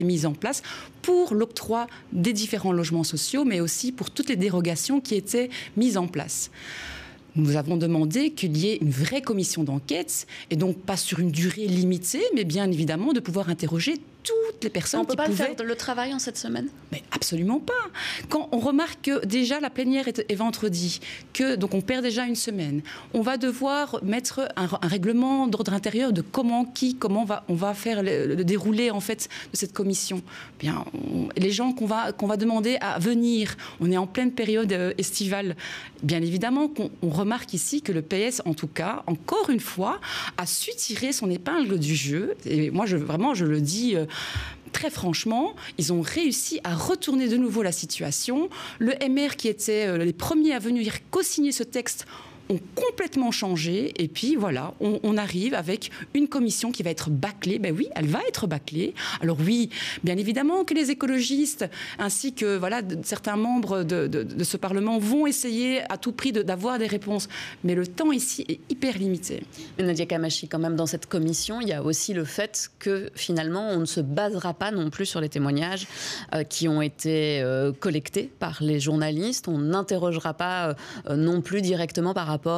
mise en place pour l'octroi des différents logements sociaux, mais aussi pour toutes les dérogations qui étaient mises en place. Nous avons demandé qu'il y ait une vraie commission d'enquête, et donc pas sur une durée limitée, mais bien évidemment de pouvoir interroger toutes les personnes qui pouvaient... On ne peut pas faire le travail en cette semaine ? Mais absolument pas. Quand on remarque que déjà la plénière est vendredi, donc on perd déjà une semaine, on va devoir mettre un règlement d'ordre intérieur de comment on va faire le déroulé en fait de cette commission. Bien, les gens qu'on va demander à venir, on est en pleine période estivale. Bien évidemment qu'on remarque ici que le PS, en tout cas, encore une fois, a su tirer son épingle du jeu. Et moi, je le dis très franchement, ils ont réussi à retourner de nouveau la situation. Le MR, qui était les premiers à venir co-signer ce texte, ont complètement changé, et puis voilà, on arrive avec une commission qui va être bâclée. Ben oui, elle va être bâclée. Alors oui, bien évidemment que les écologistes, ainsi que certains membres de ce Parlement vont essayer à tout prix d'avoir des réponses, mais le temps ici est hyper limité. Mais Nadia Kamachi, quand même, dans cette commission, il y a aussi le fait que finalement, on ne se basera pas non plus sur les témoignages qui ont été collectés par les journalistes. On n'interrogera pas non plus directement par rapport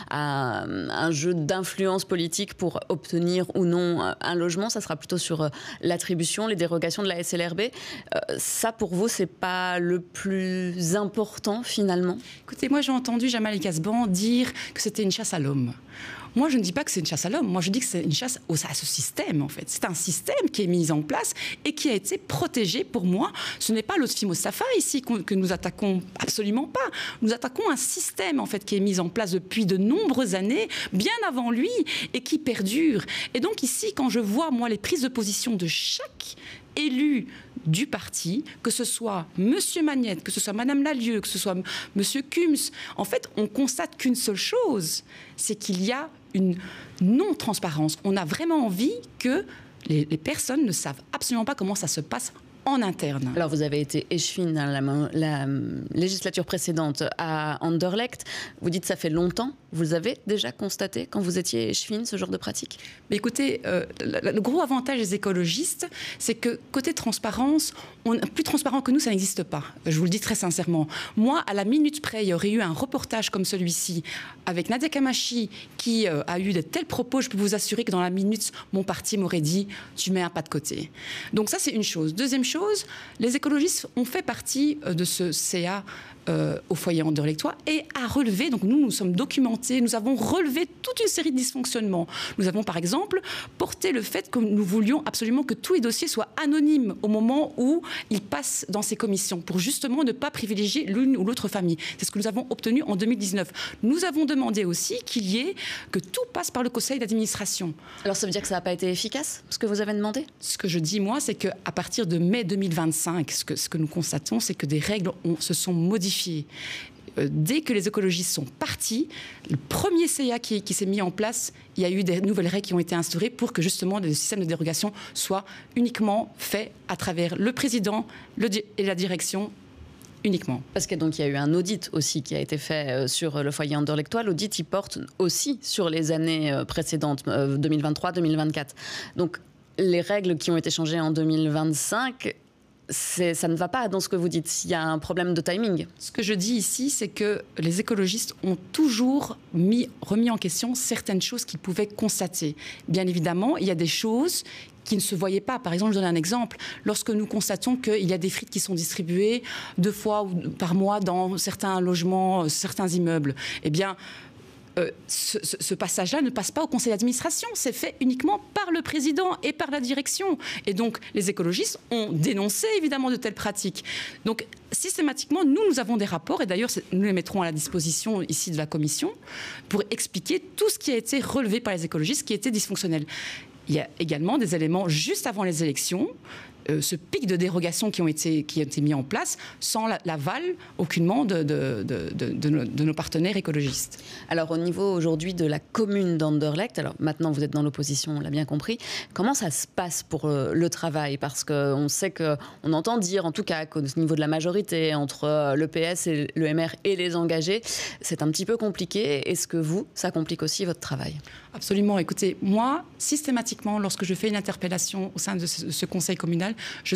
à un jeu d'influence politique pour obtenir ou non un logement. Ça sera plutôt sur l'attribution, les dérogations de la SLRB. Ça, pour vous, c'est pas le plus important, finalement ? Écoutez, moi, j'ai entendu Jamal El-Kasban dire que c'était une chasse à l'homme. Moi, je ne dis pas que c'est une chasse à l'homme. Moi, je dis que c'est une chasse à ce système, en fait. C'est un système qui est mis en place et qui a été protégé. Pour moi, ce n'est pas Lotfi Mostafa ici que nous attaquons, absolument pas. Nous attaquons un système, en fait, qui est mis en place depuis de nombreuses années, bien avant lui, et qui perdure. Et donc ici, quand je vois, moi, les prises de position de chaque élu du parti, que ce soit M. Magnette, que ce soit Mme Lallieu, que ce soit M. Kums, en fait, on constate qu'une seule chose, c'est qu'il y a une non-transparence. On a vraiment envie que les personnes ne savent absolument pas comment ça se passe en interne. Alors, vous avez été échevine dans la législature précédente à Anderlecht. Vous dites que ça fait longtemps. Vous avez déjà constaté, quand vous étiez échevine, ce genre de pratique ? Mais écoutez, le gros avantage des écologistes, c'est que côté transparence, plus transparent que nous, ça n'existe pas. Je vous le dis très sincèrement. Moi, à la minute près, il y aurait eu un reportage comme celui-ci, avec Nadia Kamachi, qui a eu de tels propos. Je peux vous assurer que dans la minute, mon parti m'aurait dit « tu mets un pas de côté ». Donc ça, c'est une chose. Deuxième chose, les écologistes ont fait partie de ce CA au foyer anderlechtois et à relever, donc nous sommes documentés, nous avons relevé toute une série de dysfonctionnements. Nous avons par exemple porté le fait que nous voulions absolument que tous les dossiers soient anonymes au moment où ils passent dans ces commissions, pour justement ne pas privilégier l'une ou l'autre famille. C'est ce que nous avons obtenu en 2019. Nous avons demandé aussi que tout passe par le conseil d'administration. Alors ça veut dire que ça n'a pas été efficace, ce que vous avez demandé ? Ce que je dis, moi, c'est qu'à partir de mai 2025, ce que nous constatons, c'est que des règles se sont modifiées. Dès que les écologistes sont partis, le premier CA qui s'est mis en place, il y a eu des nouvelles règles qui ont été instaurées pour que justement le système de dérogation soit uniquement fait à travers le président et la direction uniquement. Parce qu'il y a eu un audit aussi qui a été fait sur le foyer anderlechtois. L'audit, il porte aussi sur les années précédentes, 2023-2024. Donc, les règles qui ont été changées en 2025... ça ne va pas dans ce que vous dites. Il y a un problème de timing. Ce que je dis ici, c'est que les écologistes ont toujours remis en question certaines choses qu'ils pouvaient constater. Bien évidemment, il y a des choses qui ne se voyaient pas. Par exemple, je donne un exemple. Lorsque nous constatons qu'il y a des frites qui sont distribuées 2 fois par mois dans certains logements, certains immeubles, eh bien... ce passage-là ne passe pas au conseil d'administration, c'est fait uniquement par le président et par la direction. Et donc, les écologistes ont dénoncé évidemment de telles pratiques. Donc, systématiquement, nous avons des rapports, et d'ailleurs, nous les mettrons à la disposition ici de la commission, pour expliquer tout ce qui a été relevé par les écologistes qui était dysfonctionnel. Il y a également des éléments juste avant les élections, ce pic de dérogation qui a été mis en place sans l'aval aucunement de nos partenaires écologistes. Alors au niveau aujourd'hui de la commune d'Anderlecht, alors maintenant vous êtes dans l'opposition, on l'a bien compris, comment ça se passe pour le travail ? Parce qu'on sait qu'on entend dire en tout cas qu'au niveau de la majorité entre le PS et le MR et les engagés, c'est un petit peu compliqué. Est-ce que ça complique aussi votre travail ? Absolument. Écoutez, moi, systématiquement, lorsque je fais une interpellation au sein de ce conseil communal, je